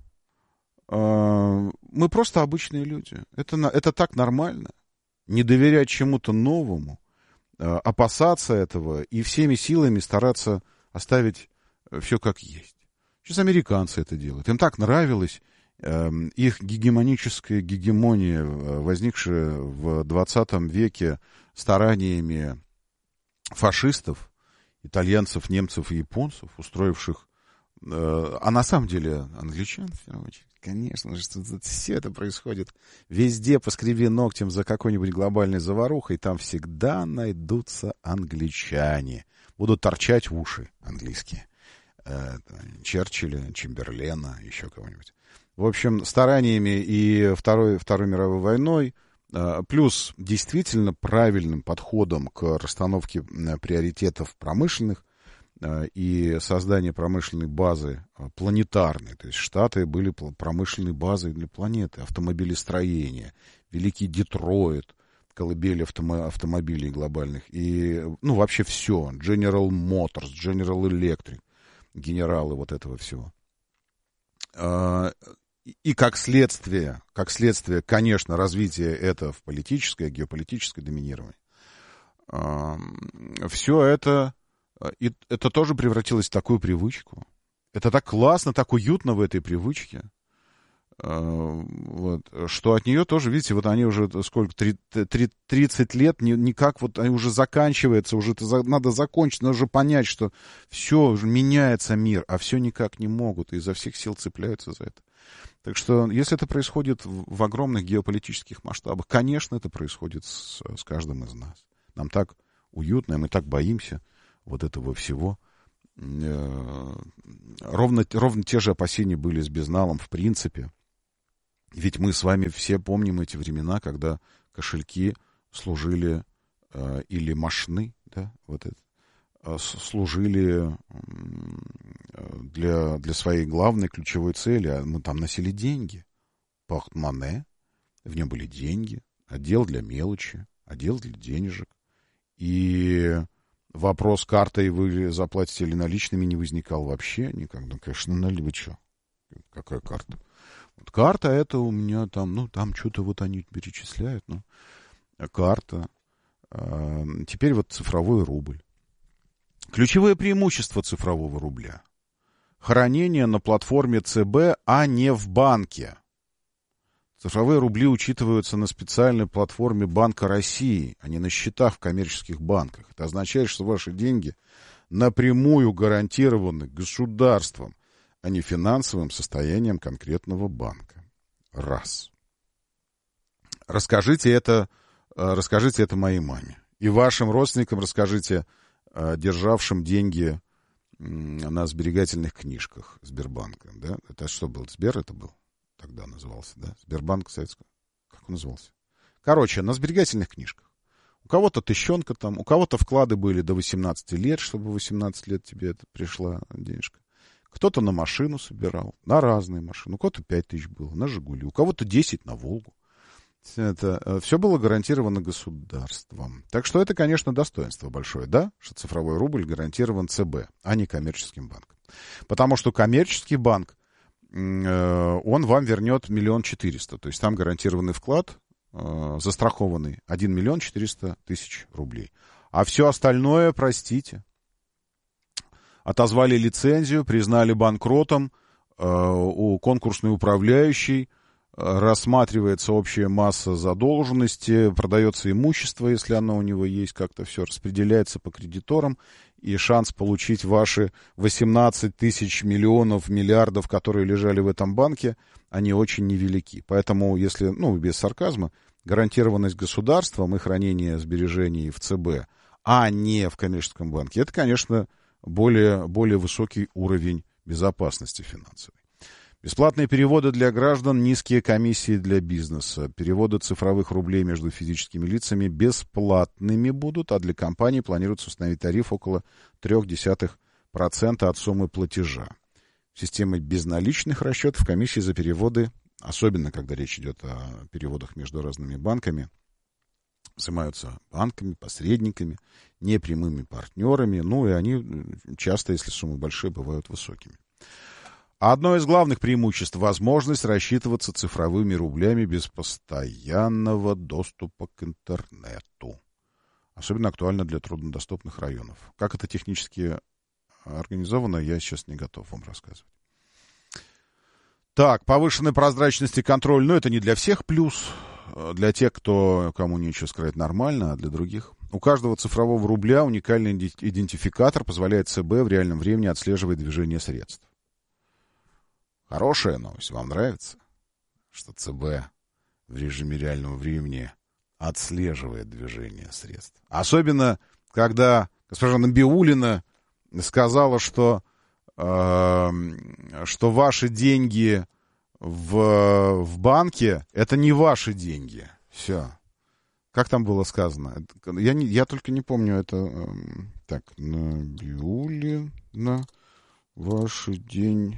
мы просто обычные люди. Это так нормально. Не доверять чему-то новому, опасаться этого и всеми силами стараться оставить все как есть. Сейчас американцы это делают. Им так нравилось их гегемония, возникшая в 20 веке стараниями фашистов, итальянцев, немцев и японцев, устроивших, а на самом деле англичан, в первую очередь. Конечно же, все это происходит везде, поскреби ногтем за какой-нибудь глобальной заварухой, там всегда найдутся англичане. Будут торчать в уши английские. Черчилля, Чемберлена, еще кого-нибудь. В общем, стараниями и Второй мировой войной, плюс действительно правильным подходом к расстановке приоритетов промышленных и созданию промышленной базы планетарной. То есть Штаты были промышленной базой для планеты, автомобилестроение, Великий Детройт, колыбель автомобилей глобальных, и, ну, вообще все, General Motors, General Electric, генералы вот этого всего. И как следствие, конечно, развитие это в политическое, геополитическое доминирование. Все это тоже превратилось в такую привычку. Это так классно, так уютно в этой привычке. Вот, что от нее тоже, видите, вот они уже сколько, 30 лет, никак вот они уже заканчивается, уже надо закончить, надо уже понять, что все, уже меняется мир, а все никак не могут, и изо всех сил цепляются за это. Так что, если это происходит в огромных геополитических масштабах, конечно, это происходит с каждым из нас. Нам так уютно, мы так боимся вот этого всего. Ровно те же опасения были с безналом в принципе. Ведь мы с вами все помним эти времена, когда кошельки служили, или машины, да, вот это, служили для своей главной ключевой цели. Мы там носили деньги. Портмоне, в нем были деньги, отдел для мелочи, отдел для денежек. И вопрос, картой вы заплатите или наличными, не возникал вообще никак. Ну, конечно, вы что? Какая карта? Вот карта это у меня там, там что-то вот они перечисляют. Карта. Теперь вот цифровой рубль. Ключевое преимущество цифрового рубля. Хранение на платформе ЦБ, а не в банке. Цифровые рубли учитываются на специальной платформе Банка России, а не на счетах в коммерческих банках. Это означает, что ваши деньги напрямую гарантированы государством, а не финансовым состоянием конкретного банка. Раз. Расскажите это моей маме. И вашим родственникам расскажите, державшим деньги на сберегательных книжках Сбербанка. Да? Это что был? Сбер это был? Тогда назывался, да? Сбербанк советского. Как он назывался? Короче, на сберегательных книжках. У кого-то тыщенка там, у кого-то вклады были до 18 лет, чтобы 18 лет тебе это пришла денежка. Кто-то на машину собирал, на разные машины. У кого-то 5 тысяч было, на «Жигули». У кого-то 10 на «Волгу». Это все было гарантировано государством. Так что это, конечно, достоинство большое, да, что цифровой рубль гарантирован ЦБ, а не коммерческим банком. Потому что коммерческий банк, он вам вернет 1 400 000. То есть там гарантированный вклад, застрахованный 1 400 000 рублей. А все остальное, простите, отозвали лицензию, признали банкротом, у конкурсной управляющей рассматривается общая масса задолженности, продается имущество, если оно у него есть, как-то все распределяется по кредиторам, и шанс получить ваши 18 тысяч миллионов, миллиардов, которые лежали в этом банке, они очень невелики. Поэтому, если, без сарказма, гарантированность государством и хранение сбережений в ЦБ, а не в коммерческом банке, это, конечно, более высокий уровень безопасности финансовой. Бесплатные переводы для граждан, низкие комиссии для бизнеса. Переводы цифровых рублей между физическими лицами бесплатными будут, а для компаний планируется установить тариф около 0,3% от суммы платежа. Системой безналичных расчетов комиссии за переводы, особенно когда речь идет о переводах между разными банками, взимаются банками, посредниками, непрямыми партнерами, и они часто, если суммы большие, бывают высокими. Одно из главных преимуществ — возможность рассчитываться цифровыми рублями без постоянного доступа к интернету. Особенно актуально для труднодоступных районов. Как это технически организовано, я сейчас не готов вам рассказывать. Так, повышенная прозрачность и контроль, это не для всех плюс. Для тех, кому нечего сказать, нормально, а для других. У каждого цифрового рубля уникальный идентификатор позволяет ЦБ в реальном времени отслеживать движение средств. Хорошая новость. Вам нравится, что ЦБ в режиме реального времени отслеживает движение средств? Особенно, когда госпожа Набиуллина сказала, что ваши деньги в банке — это не ваши деньги. Все. Как там было сказано? Я только не помню это. Так, Набиуллина, ваши деньги...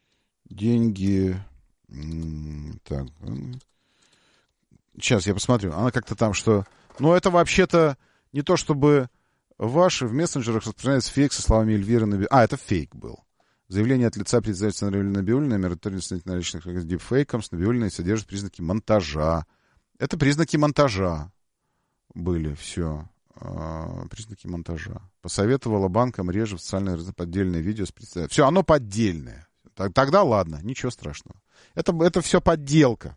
Так. Сейчас я посмотрю. Она как-то там, что... это вообще-то не то, чтобы ваши в мессенджерах распространяется фейк со словами Эльвиры Набиуллиной. Это фейк был. Заявление от лица председателя Эльвиры Набиуллиной, мораторий на наличных с дипфейком с Набиуллиной содержит признаки монтажа. Это признаки монтажа были, все. Признаки монтажа. Посоветовала банкам реже в социальные поддельные видео с представителями. Все, оно поддельное. Тогда ладно, ничего страшного. Это все подделка.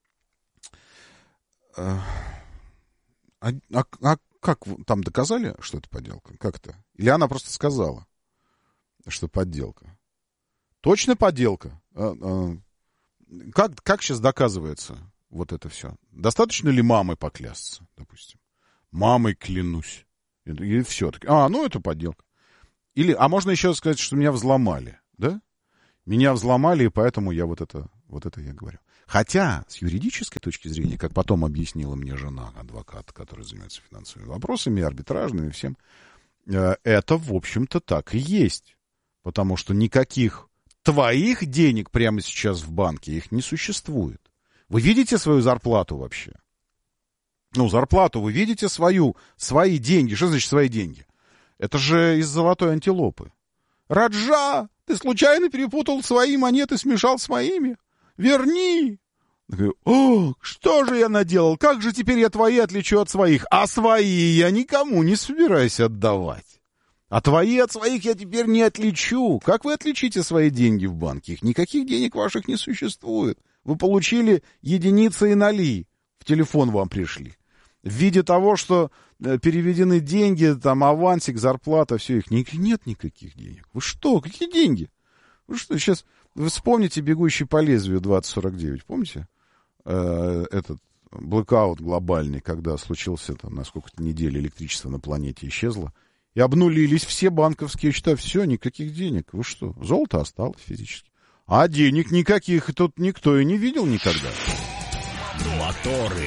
Как там доказали, что это подделка? Как это? Или она просто сказала, что подделка? Точно подделка? как сейчас доказывается вот это все? Достаточно ли мамой поклясться, допустим? Мамой клянусь. И все. Это подделка. А можно еще сказать, что меня взломали, да? Меня взломали, и поэтому я вот это я говорю. Хотя, с юридической точки зрения, как потом объяснила мне жена, адвокат, который занимается финансовыми вопросами, арбитражными, всем, это, в общем-то, так и есть. Потому что никаких твоих денег прямо сейчас в банке, их не существует. Вы видите свою зарплату вообще? Зарплату вы видите свои деньги. Что значит свои деньги? Это же из золотой антилопы. Раджа, ты случайно перепутал свои монеты, смешал с моими? Верни! Что же я наделал? Как же теперь я твои отличу от своих? А свои я никому не собираюсь отдавать. А твои от своих я теперь не отличу. Как вы отличите свои деньги в банке? Никаких денег ваших не существует. Вы получили единицы и ноли. В телефон вам пришли. В виде того, что переведены деньги, там авансик, зарплата, все, их нет никаких денег. Вы что? Какие деньги? Вы что, сейчас вы вспомните «Бегущий по лезвию» 2049, помните? Этот блэкаут глобальный, когда случился там на сколько-то недель электричество на планете исчезло, и обнулились все банковские счета, все, никаких денег. Вы что? Золото осталось физически. А денег никаких тут никто и не видел никогда. Моторы.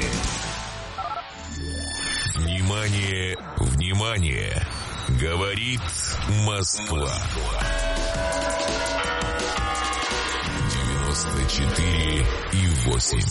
Внимание, внимание! Говорит Москва. 94,8.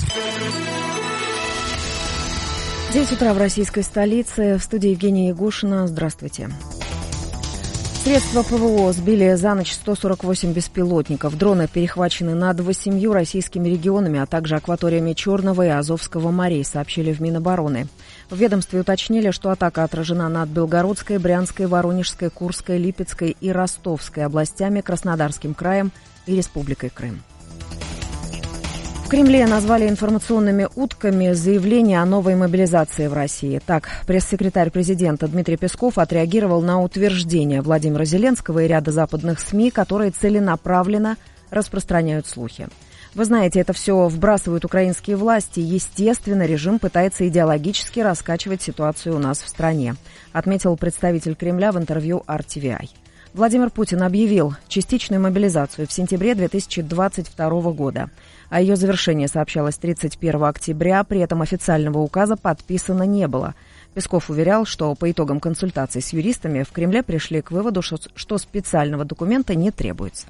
9 утра в российской столице. В студии Евгения Ягушина. Здравствуйте. Средства ПВО сбили за ночь 148 беспилотников. Дроны перехвачены над 8 российскими регионами, а также акваториями Черного и Азовского морей, сообщили в Минобороны. В ведомстве уточнили, что атака отражена над Белгородской, Брянской, Воронежской, Курской, Липецкой и Ростовской областями, Краснодарским краем и Республикой Крым. В Кремле назвали информационными утками заявление о новой мобилизации в России. Так, пресс-секретарь президента Дмитрий Песков отреагировал на утверждение Владимира Зеленского и ряда западных СМИ, которые целенаправленно распространяют слухи. Вы знаете, это все вбрасывают украинские власти. Естественно, режим пытается идеологически раскачивать ситуацию у нас в стране, отметил представитель Кремля в интервью RTVI. Владимир Путин объявил частичную мобилизацию в сентябре 2022 года. О ее завершении сообщалось 31 октября, при этом официального указа подписано не было. Песков уверял, что по итогам консультаций с юристами в Кремле пришли к выводу, что специального документа не требуется.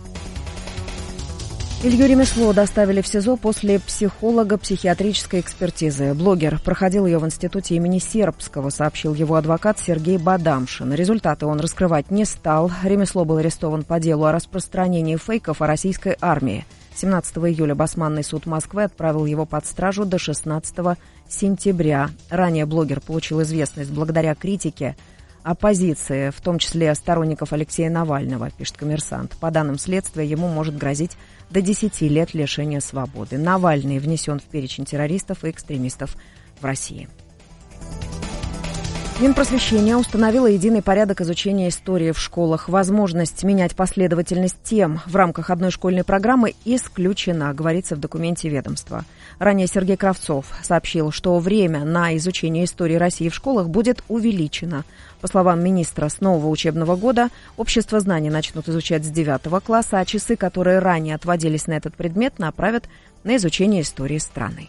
Илью Ремесло доставили в СИЗО после психолого-психиатрической экспертизы. Блогер проходил ее в институте имени Сербского, сообщил его адвокат Сергей Бадамшин. Результаты он раскрывать не стал. Ремесло был арестован по делу о распространении фейков о российской армии. 17 июля Басманный суд Москвы отправил его под стражу до 16 сентября. Ранее блогер получил известность благодаря критике оппозиции, в том числе сторонников Алексея Навального, пишет «Коммерсант». По данным следствия, ему может грозить до 10 лет лишения свободы. Навальный внесен в перечень террористов и экстремистов в России. Минпросвещение установило единый порядок изучения истории в школах. Возможность менять последовательность тем в рамках одной школьной программы исключена, говорится в документе ведомства. Ранее Сергей Кравцов сообщил, что время на изучение истории России в школах будет увеличено. По словам министра, с нового учебного года общество знаний начнут изучать с 9 класса, а часы, которые ранее отводились на этот предмет, направят на изучение истории страны.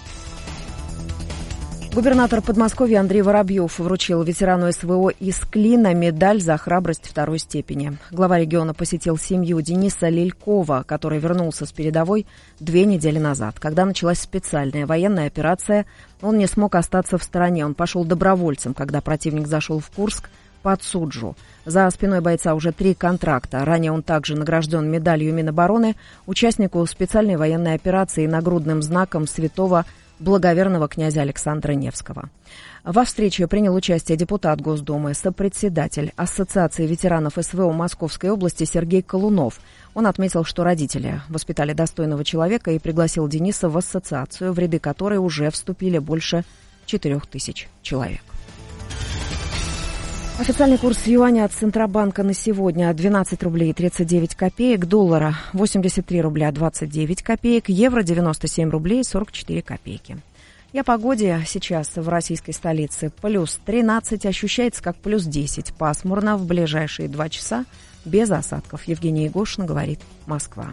Губернатор Подмосковья Андрей Воробьев вручил ветерану СВО из Клина медаль за храбрость второй степени. Глава региона посетил семью Дениса Лелькова, который вернулся с передовой 2 недели назад. Когда началась специальная военная операция, он не смог остаться в стороне. Он пошел добровольцем, когда противник зашел в Курск под Суджу. За спиной бойца уже 3 контракта. Ранее он также награжден медалью Минобороны, участнику специальной военной операции и нагрудным знаком святого благоверного князя Александра Невского. Во встрече принял участие депутат Госдумы, сопредседатель Ассоциации ветеранов СВО Московской области Сергей Колунов. Он отметил, что родители воспитали достойного человека и пригласил Дениса в ассоциацию, в ряды которой уже вступили больше 4000 человек. Официальный курс юаня от Центробанка на сегодня 12 рублей 39 копеек, доллара 83 рубля 29 копеек, евро 97 рублей 44 копейки. И о погоде сейчас в российской столице. Плюс 13, ощущается как плюс 10. Пасмурно в ближайшие 2 часа, без осадков. Евгения Егошина говорит, Москва.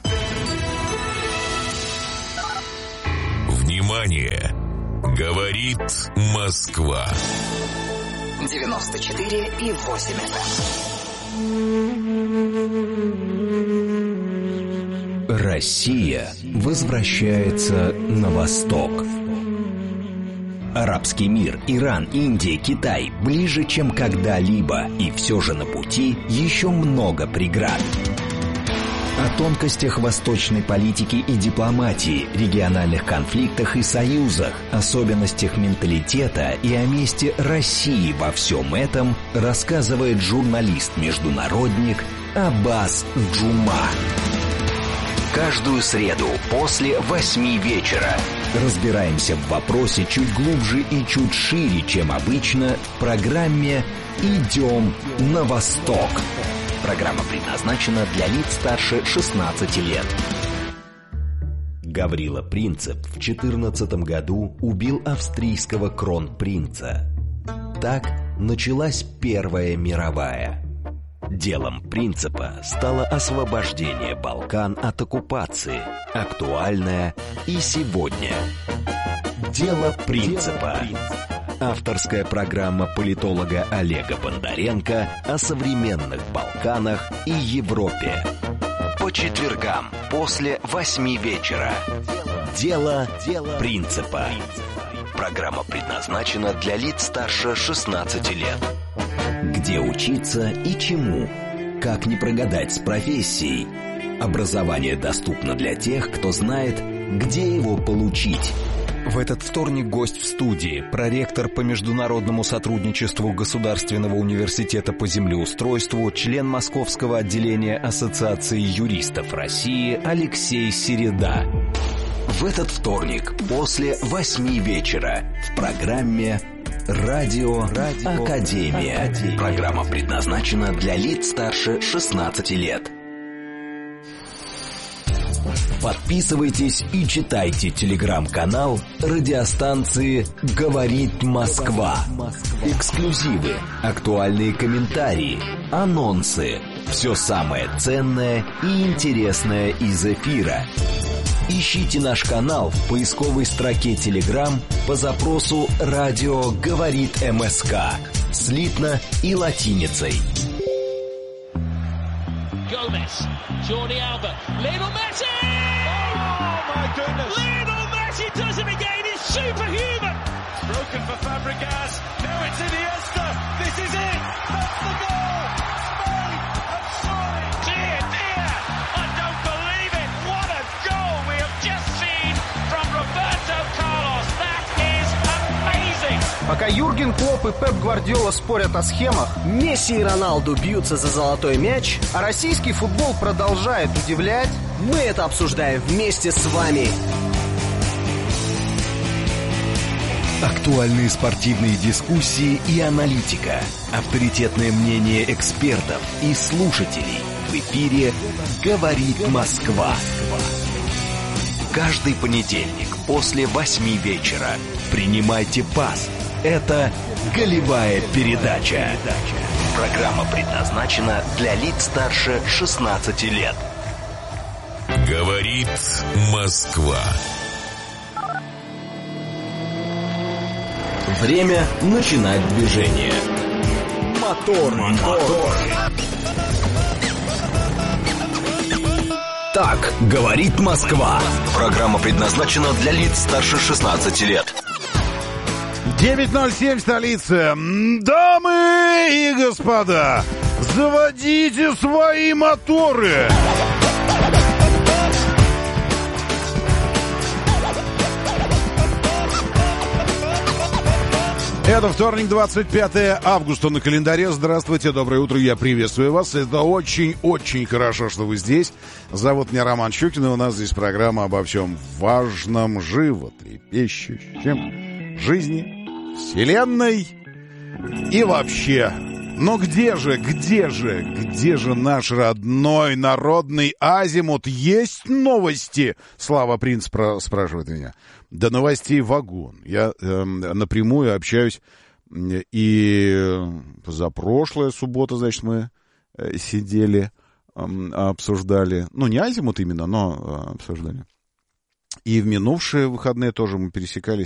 Внимание! Говорит Москва. 94,8 FM. Россия возвращается на восток. Арабский мир, Иран, Индия, Китай ближе, чем когда-либо, и все же на пути еще много преград. О тонкостях восточной политики и дипломатии, региональных конфликтах и союзах, особенностях менталитета и о месте России во всем этом рассказывает журналист-международник Аббас Джума. Каждую среду после 8 вечера разбираемся в вопросе чуть глубже и чуть шире, чем обычно, в программе «Идем на восток». Программа предназначена для лиц старше 16 лет. Гаврила Принцип в 14 году убил австрийского кронпринца. Так началась Первая мировая. Делом Принципа стало освобождение Балкан от оккупации, актуальное и сегодня. Дело Принципа. Авторская программа политолога Олега Бондаренко о современных Балканах и Европе. По четвергам после 8 вечера. Дело Принципа. Программа предназначена для лиц старше 16 лет. Где учиться и чему? Как не прогадать с профессией? Образование доступно для тех, кто знает, где его получить. В этот вторник гость в студии, проректор по международному сотрудничеству Государственного университета по землеустройству, член Московского отделения Ассоциации юристов России Алексей Середа. В этот вторник после 8 вечера в программе «Радио Академия». Программа предназначена для лиц старше 16 лет. Подписывайтесь и читайте телеграм-канал радиостанции «Говорит Москва». Эксклюзивы, актуальные комментарии, анонсы. Все самое ценное и интересное из эфира. Ищите наш канал в поисковой строке Telegram по запросу «Радио говорит МСК» слитно и латиницей. Gomez, Jordi Alba, Lionel Messi! Oh my goodness! Lionel Messi does it again, he's superhuman! Broken for Fabregas, now it's Iniesta, this is it! That's the goal! Spain have scored! Dear, dear, I don't believe it! What a goal we have just seen from Roberto Carlos! That is amazing! Пока Юрген Клопп и Пеп Гвардиола спорят о схемах, Месси и Роналду бьются за золотой мяч, а российский футбол продолжает удивлять, мы это обсуждаем вместе с вами. Актуальные спортивные дискуссии и аналитика. Авторитетное мнение экспертов и слушателей. В эфире «Говорит Москва». Каждый понедельник после 8 вечера принимайте пас. Это «Голевая передача». Программа предназначена для лиц старше 16 лет. Говорит Москва. Время начинать движение. Мотор. Так говорит Москва. Программа предназначена для лиц старше 16 лет. 9:07 столица. Дамы и господа, заводите свои моторы. Это вторник, 25 августа на календаре. Здравствуйте, доброе утро, я приветствую вас. Это очень-очень хорошо, что вы здесь. Зовут меня Роман Щукин, и у нас здесь программа обо всем важном, животрепещущем, жизни, вселенной и вообще Но где же наш родной народный азимут? Есть новости? Слава Принц спрашивает меня. До новостей вагон. Я напрямую общаюсь, и позапрошлая суббота, значит, мы сидели, обсуждали. Ну, не азимут именно, но обсуждали. И в минувшие выходные тоже мы пересекались.